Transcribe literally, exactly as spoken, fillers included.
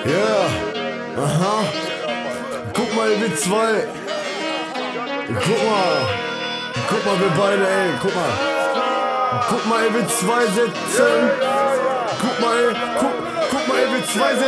Yeah, aha. Guck mal, wir zwei. Guck mal. Guck mal, wir beide, ey. Guck mal. Guck mal, ey, wir zwei sitzen. Guck mal, ey. Guck, guck mal, ey, wir zwei sitzen.